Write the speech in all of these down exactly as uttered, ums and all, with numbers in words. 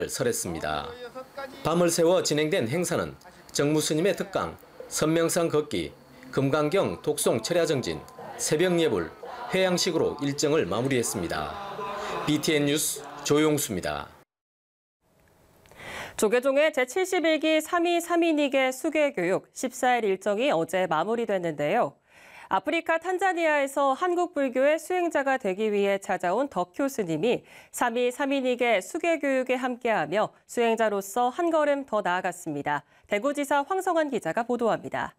설했습니다. 밤을 새워 진행된 행사는 정무스님의 특강, 선명상 걷기, 금강경 독송 철야정진, 새벽예불, 회양식으로 일정을 마무리했습니다. 비티엔 뉴스 조용수입니다. 조계종의 제칠십일 기 삼이삼인이계 수계교육 십사 일 일정이 어제 마무리됐는데요. 아프리카 탄자니아에서 한국 불교의 수행자가 되기 위해 찾아온 덕효 스님이 삼이삼인이계 수계교육에 함께하며 수행자로서 한 걸음 더 나아갔습니다. 대구지사 황성환 기자가 보도합니다.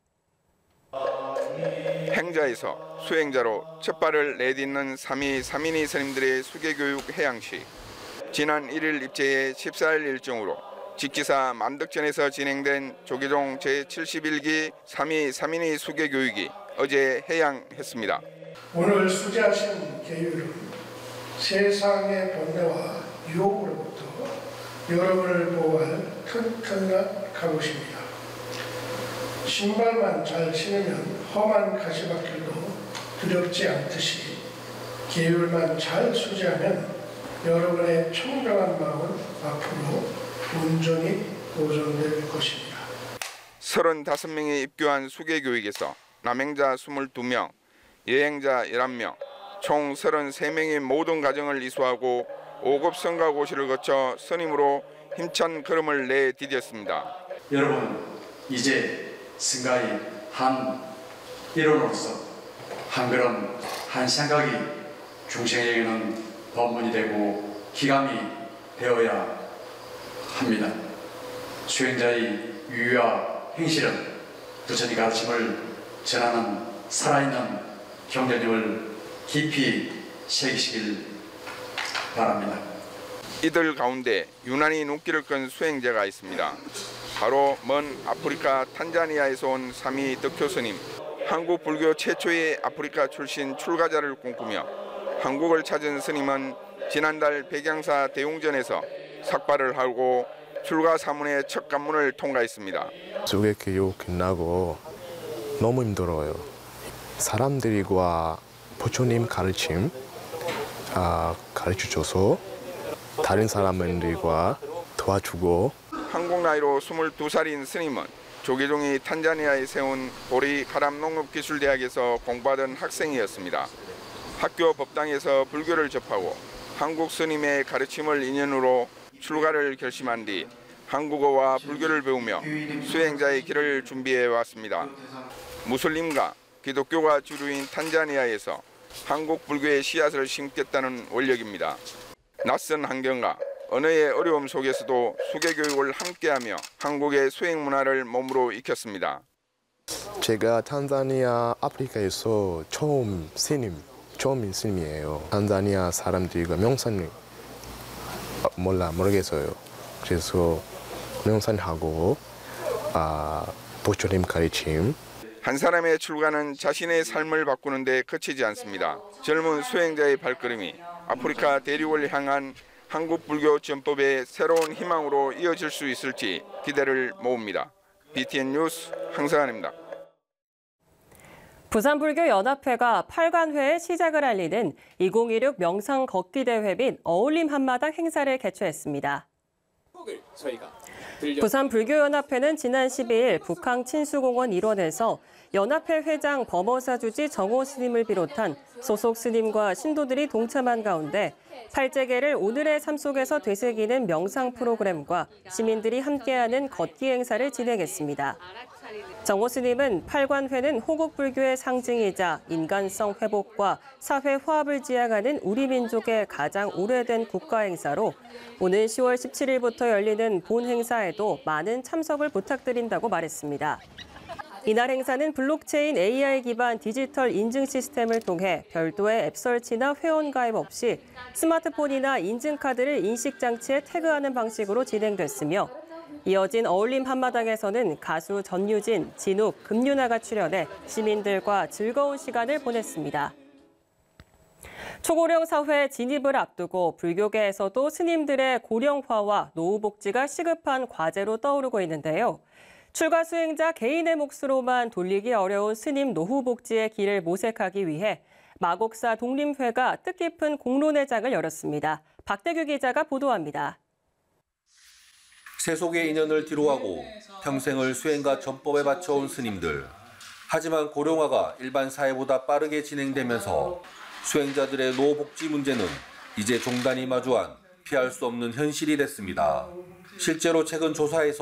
행자에서 수행자로 첫 발을 내딛는 삼이삼인이 스님들의 수계교육 해양식. 지난 일 일 입제의 십사 일 일정으로 직지사 만덕전에서 진행된 조계종 제칠십일 기 삼이삼인이 수계교육이 어제 해양했습니다. 오늘 수제하신 계율은 세상의 번뇌와 유혹으로부터 여러분을 보호할 튼튼한 갑옷입니다. 신발만 잘 신으면 험한 가시밭길도 두렵지 않듯이 계율만 잘 수제하면 여러분의 청정한 마음은 앞으로 온전히 보존될 것입니다. 서른다섯 명이 입교한 수계교육에서 남행자 이십이 명, 여행자 열한 명, 총 서른세 명의 모든 과정을 이수하고 오 급 성가고시를 거쳐 스님으로 힘찬 걸음을 내디뎠습니다. 여러분, 이제 승가의 한 일원으로서 한 걸음 한 생각이 중생에게는 법문이 되고 기감이 되어야 합니다. 수행자의 유의와 행실은 부처님 가르침을 전하는 살아있는 경전임을 깊이 새기시길 바랍니다. 이들 가운데 유난히 눈길을 끈 수행자가 있습니다. 바로 먼 아프리카 탄자니아에서 온 삼이 덕효 스님. 한국 불교 최초의 아프리카 출신 출가자를 꿈꾸며 한국을 찾은 스님은 지난달 백양사 대웅전에서 삭발을 하고 출가 사문의 첫 관문을 통과했습니다. 수계교육 끝나고 너무 힘들어요. 사람들과 부처님 가르침 아, 가르쳐줘서 다른 사람들과 도와주고. 한국 나이로 스물두 살인 스님은 조계종이 탄자니아에 세운 보리 가람농업기술대학에서 공부하던 학생이었습니다. 학교 법당에서 불교를 접하고 한국 스님의 가르침을 인연으로 출가를 결심한 뒤 한국어와 불교를 배우며 수행자의 길을 준비해 왔습니다. 무슬림과 기독교가 주류인 탄자니아에서 한국 불교의 씨앗을 심겠다는 원력입니다. 낯선 환경과 언어의 어려움 속에서도 수계교육을 함께하며 한국의 수행 문화를 몸으로 익혔습니다. 제가 탄자니아 아프리카에서 처음 스님, 처음 스님이에요. 탄자니아 사람들과 명산 몰라 모르겠어요. 그래서 명산하고 아, 부처님 가르침. 한 사람의 출가는 자신의 삶을 바꾸는 데 그치지 않습니다. 젊은 수행자의 발걸음이 아프리카 대륙을 향한 한국 불교 전법의 새로운 희망으로 이어질 수 있을지 기대를 모읍니다. 비티엔 뉴스 황성환입니다. 부산불교연합회가 팔 관회의 시작을 알리는 이천이십육 명상 걷기 대회 및 어울림 한마당 행사를 개최했습니다. 부산불교연합회는 지난 십이 일 북항 친수공원 일원에서 연합회 회장 범어사 주지 정호 스님을 비롯한 소속 스님과 신도들이 동참한 가운데 팔재계를 오늘의 삶 속에서 되새기는 명상 프로그램과 시민들이 함께하는 걷기 행사를 진행했습니다. 정호 스님은 팔 관회는 호국불교의 상징이자 인간성 회복과 사회 화합을 지향하는 우리 민족의 가장 오래된 국가 행사로 오는 시월 십칠일부터 열리는 본 행사에도 많은 참석을 부탁드린다고 말했습니다. 이날 행사는 블록체인 에이아이 기반 디지털 인증 시스템을 통해 별도의 앱 설치나 회원 가입 없이 스마트폰이나 인증카드를 인식장치에 태그하는 방식으로 진행됐으며 이어진 어울림 한마당에서는 가수 전유진, 진욱, 금유나가 출연해 시민들과 즐거운 시간을 보냈습니다. 초고령 사회 진입을 앞두고 불교계에서도 스님들의 고령화와 노후복지가 시급한 과제로 떠오르고 있는데요. 출가 수행자 개인의 몫으로만 돌리기 어려운 스님 노후복지의 길을 모색하기 위해 마곡사 독림회가 뜻깊은 공론회장을 열었습니다. 박대규 기자가 보도합니다. 세속의 인연을 뒤로하고 평생을 수행과 전법에 바쳐온 스님들. 하지만 고령화가 일반 사회보다 빠르게 진행되면서 수행자들의 노복지 문제는 이제 종단이 마주한 피할 수 없는 현실이 됐습니다. 실제로 최근 조사에서